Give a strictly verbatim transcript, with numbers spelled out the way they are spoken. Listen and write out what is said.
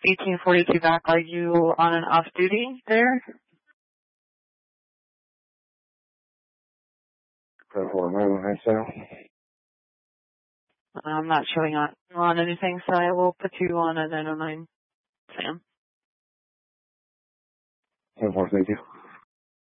eighteen forty-two back, are you on and off duty there? I'm not showing on, on anything, so I will put you on a nine oh nine, Sam. ten four, thank you.